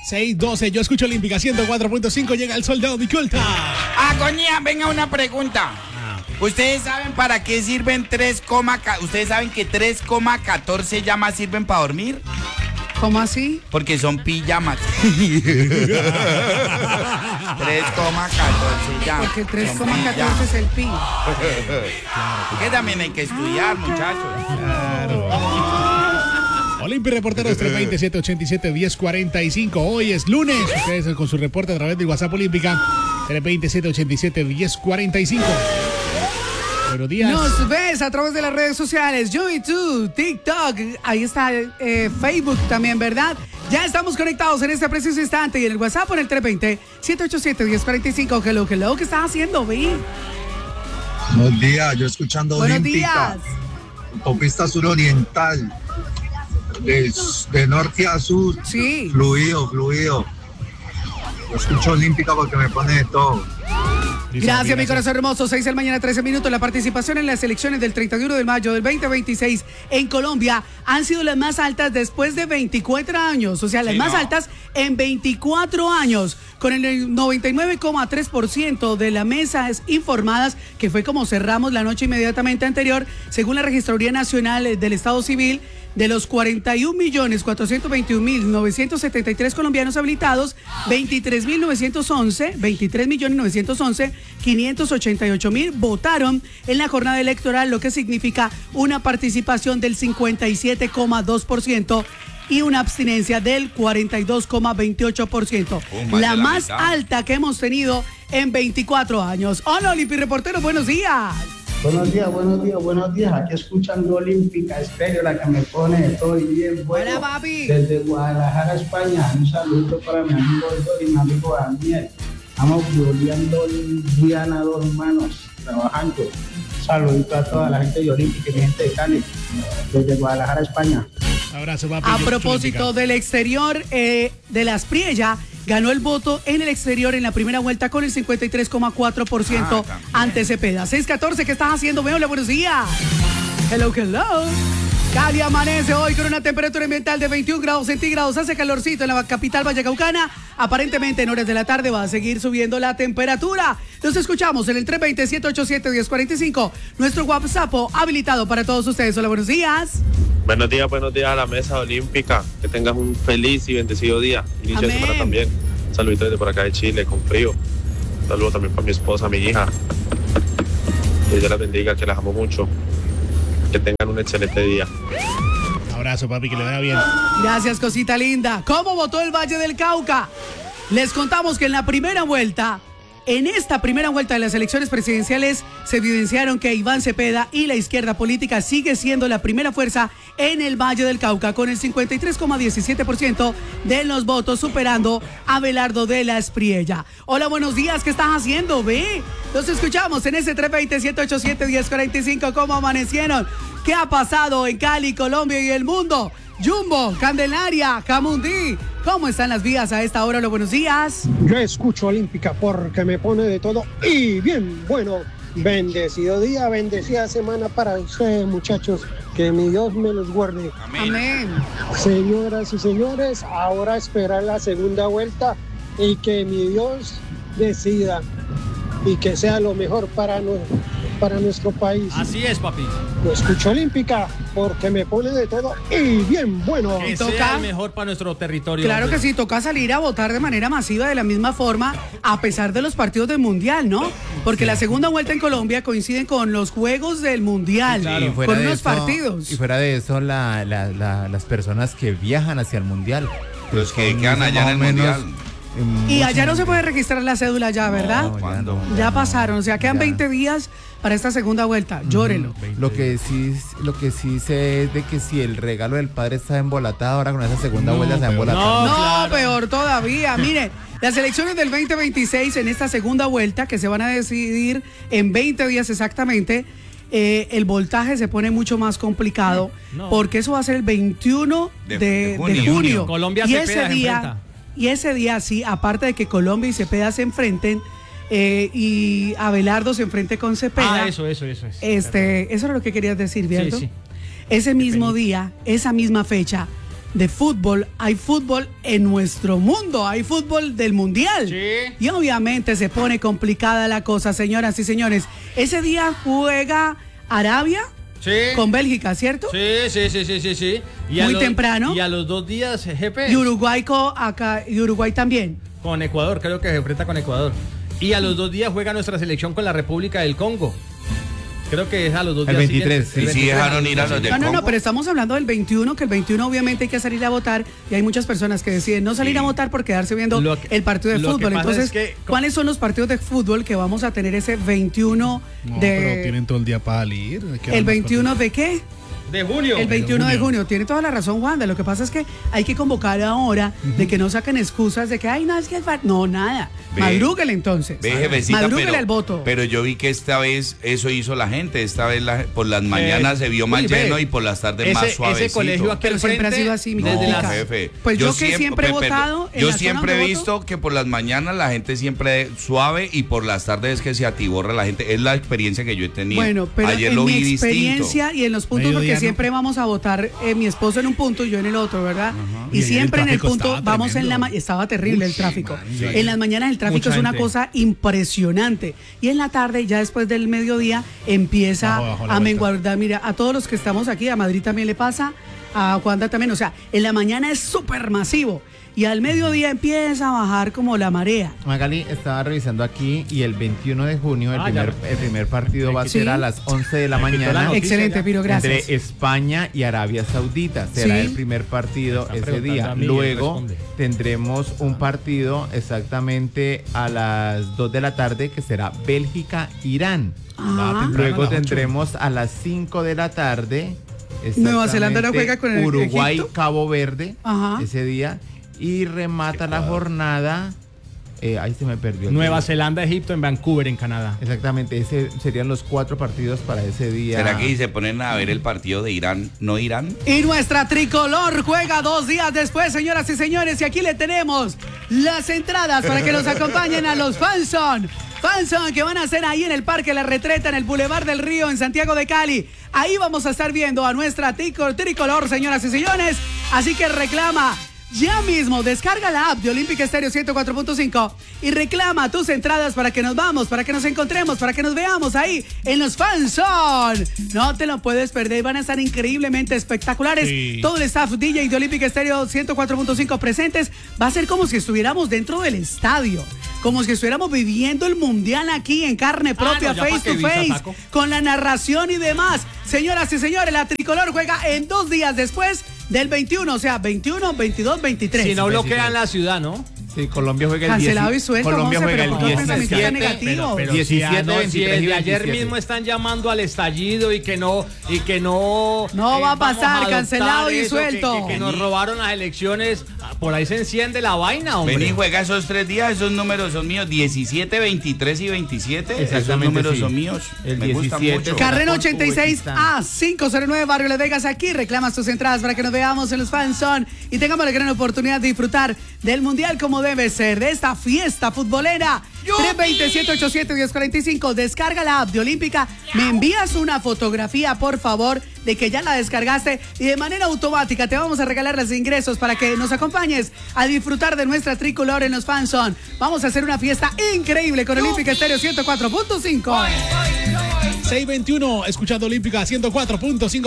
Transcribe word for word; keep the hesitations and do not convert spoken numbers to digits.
seis doce, yo escucho Olímpica ciento cuatro punto cinco, llega el soldado Miculta. Ah, coña, venga una pregunta. Ah. ¿Ustedes saben para qué sirven tres, ustedes saben que tres coma catorce llamas sirven para dormir? ¿Cómo así? Porque son pijamas. tres coma catorce llamas. Porque tres coma catorce es el pi. Claro. Que también hay que estudiar, muchachos. Claro. Olimpi Reporteros tres veinte, siete ochenta y siete, diez cuarenta y cinco. Hoy es lunes. Ustedes con su reporte a través de WhatsApp Olímpica tres veinte, siete ochenta y siete, diez cuarenta y cinco. Buenos días. Nos ves a través de las redes sociales, YouTube, TikTok, ahí está eh, Facebook también, ¿verdad? Ya estamos conectados en este preciso instante y en el WhatsApp en el tres veinte, siete ochenta y siete, diez cuarenta y cinco. Hello, hello, ¿qué estás haciendo, Vi? Buenos días, yo escuchando Buenos Olímpica. días. Autopista suroriental. De, de norte a sur. Sí. Fluido, fluido. Yo escucho Olímpica porque me pone de todo. Gracias, mi corazón hermoso. seis de la mañana, trece minutos. La participación en las elecciones del treinta y uno de mayo del veinte veintiséis en Colombia han sido las más altas después de veinticuatro años. O sea, las sí, más no. altas en veinticuatro años. Con el noventa y nueve coma tres por ciento de las mesas informadas, que fue como cerramos la noche inmediatamente anterior, según la Registraduría Nacional del Estado Civil. De los cuarenta y un millones cuatrocientos veintiún mil novecientos setenta y tres colombianos habilitados, veintitrés mil novecientos once, veintitrés millones novecientos once, quinientos ochenta y ocho mil votaron en la jornada electoral, lo que significa una participación del cincuenta y siete coma dos por ciento y una abstinencia del cuarenta y dos coma veintiocho por ciento. Oh, la, la más mitad. alta que hemos tenido en veinticuatro años. Hola, Olimpi Reportero, buenos días. Buenos días, buenos días, buenos días. Aquí escuchando Olímpica Estéreo, la que me pone todo bien bueno. Buena, papi. Desde Guadalajara, España. Un saludo para mi amigo Héctor y mi amigo Daniel. Estamos volviendo el día a dos manos, trabajando. Un saludito a toda la gente de Olímpica y mi gente de Cali, desde Guadalajara, España. Abrazo, papi. A propósito del exterior, eh, de las Priella, ganó el voto en el exterior en la primera vuelta con el cincuenta y tres coma cuatro por ciento ah, ante Cepeda. seis catorce, ¿qué estás haciendo? Hola, buenos días. Hello, hello. Cali amanece hoy con una temperatura ambiental de veintiún grados centígrados. Hace calorcito en la capital vallecaucana. Aparentemente en horas de la tarde va a seguir subiendo la temperatura. Nos escuchamos en el tres veinte, siete ochenta y siete, diez cuarenta y cinco. Nuestro WhatsApp habilitado para todos ustedes. Hola, buenos días. Buenos días, buenos días a la mesa olímpica. Que tengas un feliz y bendecido día. Inicio de semana también. Saluditos desde por acá de Chile, con frío. Saludos también para mi esposa, mi hija. Que Dios las bendiga, que las amo mucho. Que tengan un excelente día. Abrazo, papi, que le vaya bien. Gracias, cosita linda. ¿Cómo votó el Valle del Cauca? Les contamos que en la primera vuelta, en esta primera vuelta de las elecciones presidenciales, se evidenciaron que Iván Cepeda y la izquierda política sigue siendo la primera fuerza en el Valle del Cauca, con el cincuenta y tres coma diecisiete por ciento de los votos, superando a Abelardo de la Espriella. Hola, buenos días, ¿qué estás haciendo, ve? Los escuchamos en ese tres veinte, siete ochenta y siete, diez cuarenta y cinco. ¿Cómo amanecieron? ¿Qué ha pasado en Cali, Colombia y el mundo? Jumbo, Candelaria, Camundí, ¿cómo están las vías a esta hora? Hola, buenos días. Yo escucho Olímpica porque me pone de todo y bien bueno. Bendecido día, bendecida semana para ustedes, muchachos. Que mi Dios me los guarde. Amén. Amén. Señoras y señores, ahora esperar la segunda vuelta y que mi Dios decida y que sea lo mejor para nosotros. Para nuestro país. Así es, papi. Lo escucho Olímpica porque me pone de todo y bien bueno. Que toca, sea el mejor para nuestro territorio. Claro hombre. que sí, toca salir a votar de manera masiva de la misma forma, a pesar de los partidos del Mundial, ¿no? Porque la segunda vuelta en Colombia coincide con los Juegos del Mundial, sí, claro, con unos eso, partidos. Y fuera de eso, la, la, la, las personas que viajan hacia el Mundial. Los que quedan allá en el Mundial. Y allá no se puede registrar la cédula ya, ¿verdad? No, ya, no, ya pasaron, o sea, quedan ya. veinte días para esta segunda vuelta. Llórelo. Mm, lo que sí lo que sí sé es de que si el regalo del padre está embolatado, ahora con esa segunda no, vuelta se ha embolatado. No, no claro. peor todavía. Mire, las elecciones del veinte veintiséis en esta segunda vuelta, que se van a decidir en veinte días exactamente, eh, el voltaje se pone mucho más complicado, no. porque eso va a ser el veintiuno de, de, de junio. De junio. Colombia y se ese día Y ese día sí, aparte de que Colombia y Cepeda se enfrenten, eh, y Abelardo se enfrente con Cepeda. Ah, eso, eso, eso. eso. Este, eso era lo que querías decir, ¿cierto? Sí, sí. Ese mismo día, esa misma fecha, de fútbol, hay fútbol en nuestro mundo, hay fútbol del mundial. Sí. Y obviamente se pone complicada la cosa, señoras y señores. Ese día juega Arabia Sí. con Bélgica, ¿cierto? Sí, sí, sí, sí, sí, sí. Y a Muy los- temprano. Y a los dos días, G P. Y Uruguay, co- acá, y Uruguay también. Con Ecuador, creo que se enfrenta con Ecuador. Y a los dos días juega nuestra selección con la República del Congo. Creo que es a los dos El días veintitrés, siguientes. sí. Y sí dejaron ir a los del No, no, no, Congo. pero estamos hablando del veintiuno, que el veintiuno obviamente hay que salir a votar y hay muchas personas que deciden no salir Sí. a votar por quedarse viendo Lo que- el partido de lo que fútbol. pasa Entonces, es que- ¿cuáles son los partidos de fútbol que vamos a tener ese veintiuno No, de... pero tienen todo el día para salir. ¿De qué ¿El van a veintiuno de qué? De junio. El veintiuno de junio. junio. Tiene toda la razón, Wanda. Lo que pasa es que hay que convocar ahora de que no saquen excusas de que, ay, no, es que es... fa-". No, nada. Ve. Madrúguele entonces. Ve, jefecita, Madrúguele pero, al voto. pero yo vi que esta vez eso hizo la gente. Esta vez la- por las mañanas se vio más uy, ve. lleno y por las tardes Ese- más ese suavecito. colegio aquí Pero al siempre ha frente, sido así, mi No, desde Mónica. las- jefe. Pues yo que siempre he pe- pe- votado en Yo la zona siempre he donde visto voto. que por las mañanas la gente siempre suave y por las tardes es que se atiborra la gente. Es la experiencia que yo he tenido. Bueno, pero Ayer en lo mi vi experiencia distinto. y en los puntos, Mediodía, porque ¿no? siempre vamos a votar, eh, mi esposo en un punto y yo en el otro, ¿verdad? Y Y ayer siempre el en el tráfico punto, estaba vamos en la tremendo. ma- estaba terrible el Uy, tráfico. man, sí. En las mañanas el tráfico Mucha es una gente. cosa impresionante. Y en la tarde, ya después del mediodía, empieza Bajo, bajo la a vuelta. menguar. Mira, a todos los que estamos aquí, a Madrid también le pasa, a Juanda también. O sea, en la mañana es súper masivo. Y al mediodía empieza a bajar como la marea. Magali, estaba revisando aquí y el veintiuno de junio el, Ah, primer, ya. el primer partido va a Sí. ser a las once de la Me quitó la mañana noticia Excelente, ya. Piro, gracias. entre España y Arabia Saudita. Será Sí. el primer partido Están ese preguntando día. a mí, él Luego responde. tendremos un partido exactamente a las dos de la tarde que será Bélgica-Irán. Ah. Luego a las ocho. tendremos a las cinco de la tarde. Nueva Zelanda no exactamente, juega con el Uruguay, Egipto. Cabo Verde Ajá. ese día. Y remata la jornada. Eh, ahí se me perdió. el Nueva día. Zelanda, Egipto, en Vancouver, en Canadá. Exactamente, ese serían los cuatro partidos para ese día. ¿Será que se ponen a ver el partido de Irán? ¿No Irán? Y nuestra tricolor juega dos días después, señoras y señores. Y aquí le tenemos las entradas para que nos acompañen a los Fanson. Fanson que van a hacer ahí en el Parque La Retreta, en el Boulevard del Río, en Santiago de Cali. Ahí vamos a estar viendo a nuestra trico- tricolor, señoras y señores. Así que reclama ya mismo, descarga la app de Olímpica Estéreo ciento cuatro punto cinco y reclama tus entradas para que nos vamos, para que nos encontremos, para que nos veamos ahí en los Fanson. No te lo puedes perder, van a estar increíblemente espectaculares. Sí. Todo el staff D J de Olímpica Estéreo ciento cuatro punto cinco presentes. Va a ser como si estuviéramos dentro del estadio, como si estuviéramos viviendo el mundial aquí en carne propia, no, ya pa' face qué to visa face, saco. con la narración y demás. Señoras y señores, la tricolor juega en dos días después del veintiuno, o sea, veintiuno, veintidós, veintitrés. Si no bloquean la ciudad, ¿no? Sí, Colombia juega el Cancelado dieci- y suelto, Colombia Monse, juega pero el ¿por qué pensamiento tan diecisiete. negativo? Pero diecisiete, si, ah, no, si veintitrés y desde ayer veintisiete. mismo están llamando al estallido y que no y que no No va a vamos pasar, adoptar cancelado y eso, que- suelto. que, que nos robaron las elecciones, ah, por ahí se enciende la vaina, hombre. Ven y juega esos tres días, esos números son míos, diecisiete, veintitrés y veintisiete. Esos Exactamente, números sí. son míos. El Me gustan diecisiete. mucho. Carrera Por ochenta y seis Uzbekistán. A quinientos nueve, Barrio Las Vegas. Aquí reclamas tus entradas para que nos veamos en los Fanson y tengamos la gran oportunidad de disfrutar del Mundial como debe ser, de esta fiesta futbolera. tres dos siete ocho siete, uno cero cuatro cinco. Descarga la app de Olímpica. Me envías una fotografía, por favor, de que ya la descargaste y de manera automática te vamos a regalar los ingresos para que nos acompañes a disfrutar de nuestra tricolor en los Fanson. Vamos a hacer una fiesta increíble con Olímpica Estéreo ciento cuatro punto cinco. seis veintiuno, escuchando Olímpica ciento cuatro punto cinco.